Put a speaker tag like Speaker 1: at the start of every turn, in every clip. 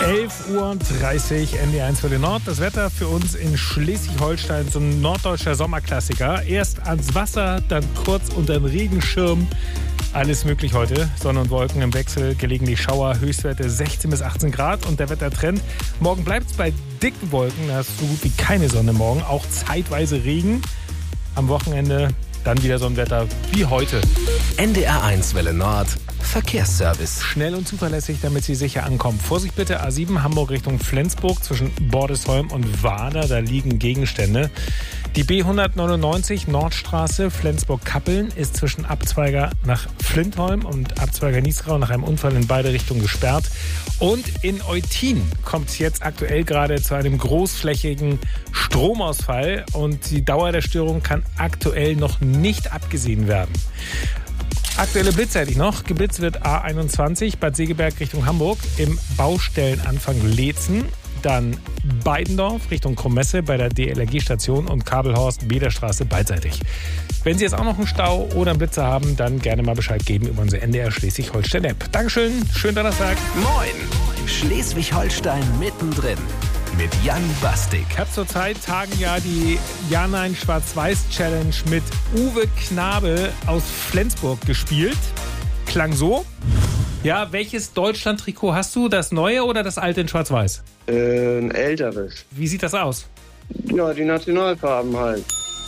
Speaker 1: 11:30 Uhr, NDR1 für den Nord. Das Wetter für uns in Schleswig-Holstein, so ein norddeutscher Sommerklassiker. Erst ans Wasser, dann kurz unter den Regenschirm. Alles möglich heute. Sonne und Wolken im Wechsel, gelegentlich Schauer, Höchstwerte 16 bis 18 Grad. Und der Wettertrend: morgen bleibt es bei dicken Wolken, da ist so gut wie keine Sonne morgen. Auch zeitweise Regen. Am Wochenende dann wieder so ein Wetter wie heute.
Speaker 2: NDR1 Welle Nord. Verkehrsservice.
Speaker 1: Schnell und zuverlässig, damit Sie sicher ankommen. Vorsicht bitte, A7 Hamburg Richtung Flensburg zwischen Bordesholm und Wader, da liegen Gegenstände. Die B199 Nordstraße Flensburg-Kappeln ist zwischen Abzweiger nach Flintholm und Abzweiger Niesgrau nach einem Unfall in beide Richtungen gesperrt. Und in Eutin kommt es jetzt aktuell gerade zu einem großflächigen Stromausfall und die Dauer der Störung kann aktuell noch nicht abgesehen werden. Aktuelle Blitze hätte ich noch. Geblitzt wird A21 Bad Segeberg Richtung Hamburg im Baustellenanfang Leetzen. Dann Beidendorf Richtung Krommesse bei der DLRG-Station und Kabelhorst Bederstraße beidseitig. Wenn Sie jetzt auch noch einen Stau oder einen Blitzer haben, dann gerne mal Bescheid geben über unsere NDR Schleswig-Holstein-App. Dankeschön, schönen Donnerstag.
Speaker 2: Moin, Schleswig-Holstein mittendrin mit Jan Bastik.
Speaker 1: Ich habe zurzeit tagen ja die Ja-Nein-Schwarz-Weiß-Challenge mit Uwe Knabe aus Flensburg gespielt. Klang so. Ja, welches Deutschland-Trikot hast du? Das neue oder das alte in Schwarz-Weiß?
Speaker 3: Ein älteres.
Speaker 1: Wie sieht das aus?
Speaker 3: Ja, die Nationalfarben halt.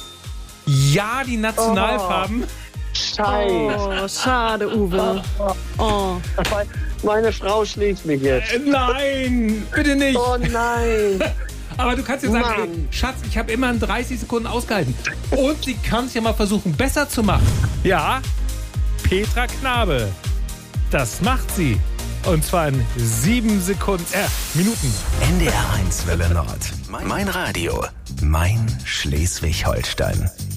Speaker 1: Ja, die Nationalfarben.
Speaker 3: Scheiße.
Speaker 4: Oh, schade, Uwe. Oh.
Speaker 3: Meine Frau schlägt mich jetzt.
Speaker 1: Nein, bitte nicht.
Speaker 3: Oh nein.
Speaker 1: Aber du kannst ja sagen, ey, Schatz, ich habe immer in 30 Sekunden ausgehalten. Und sie kann es ja mal versuchen, besser zu machen. Ja, Petra Knabe. Das macht sie. Und zwar in 7 Minuten.
Speaker 2: NDR1 Welle Nord. Mein Radio. Mein Schleswig-Holstein.